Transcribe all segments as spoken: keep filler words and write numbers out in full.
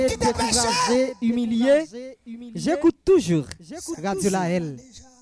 découragé, humilié, j'écoute toujours Radio La L.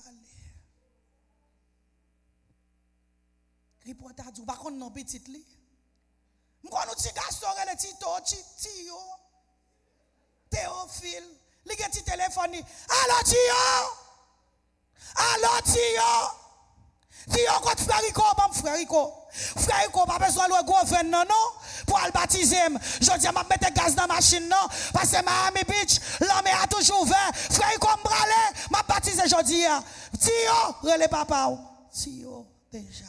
Reporter dit, par contre, non, petit li. M'kon nou ti garçon le Tito, Tio. Théophile, li gen ti téléphone. Allo Tio. Allo Tio. Tio contre frère Rico, bon frère Rico. Frère Rico pas besoin de gouvernement non pour le baptiser. Je dis m'a mettre gaz dans machine non parce que Miami Beach, l'homme a toujours ouvert. Frère Rico m'bralé, m'a baptisé jodi. Tio, relé papa. Tio déjà.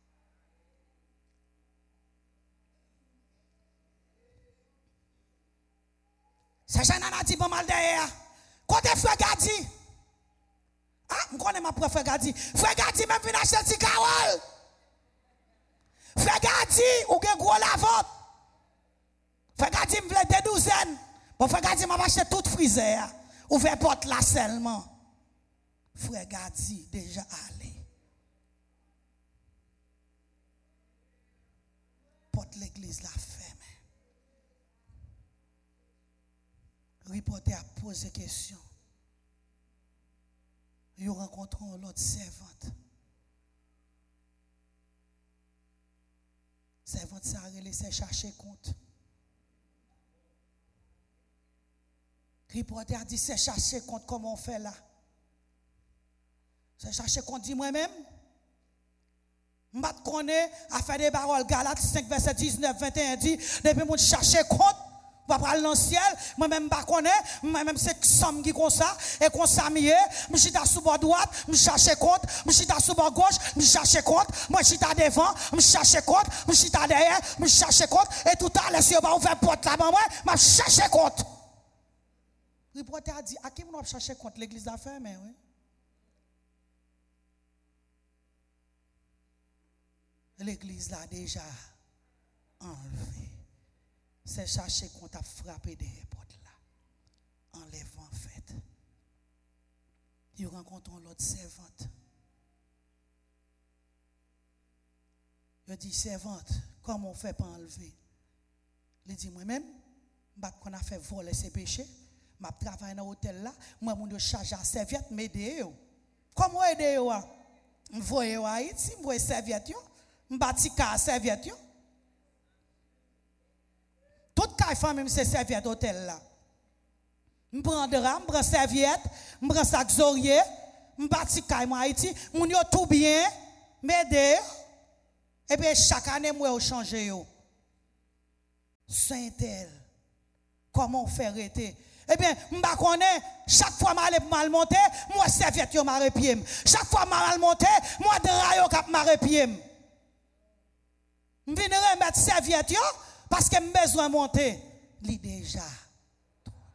C'est Jean-Nan a dit pas mal derrière. Côté frère Gadi. Ah, je connais ma frère Gadi. Frère Gadi même vient acheter petit Carole. Frère Gadi, ou gen gros la vente. Frère Gadi me vle des douzaines. Bon frère Gadi m'a acheté toute friseur. Ouvert porte là seulement. Frère Gadi déjà allé. Porte l'église la ferme. Reporter a posé question. Ils rencontrent l'autre servante. Servante ça a laissé chercher compte. Reporter a dit c'est chercher compte comment on fait là. C'est chercher compte dit moi-même. M'bat connaît a fait des paroles Galates cinq verset dix-neuf vingt et un dit depuis mon chercher compte va parler dans le ciel, moi-même pas connais, moi-même c'est somme qui comme ça, et comme ça mieux, je suis sous bord droite, je cherche compte, je suis sous bord gauche, je cherche compte, moi je suis devant, je cherche compte, je suis derrière, je cherche compte, et tout à l'heure, si on va ouvrir porte là-bas, moi, je cherche compte. Le reporter a dit, à qui on va chercher compte? L'église a fermé, oui. L'église l'a déjà enlevé. C'est chercher qu'on t'a frappé des portes là. Enlèvement en fait. Ils rencontrent l'autre servante. Il dit, servante, comment on fait pour enlever? Il dit, moi-même, je a fait voler ses péchés. Je travaille dans l'hôtel là. Moi, je charge à serviette, m'aider. Comment aider? Je voyais à Haïti, je voyais serviette. Je bâtis à serviette. Toute caille famille c'est serviette hôtel là. Je prends de ram, je prends serviette, je prends sac zorier, je bâtis caille moi Haïti, moun yo tout bien, m'aider. Et puis chaque année moi yo changer yo. Saint-Tel. Comment faire arrêter? Eh bien, m'pa connais chaque fois m'aller mal monter, moi serviette yo m'a pied. Chaque fois mal monter, moi dra yo k'ap m'a pied. M'vinn remettre serviette yo parce que j'ai besoin de monter. Li déjà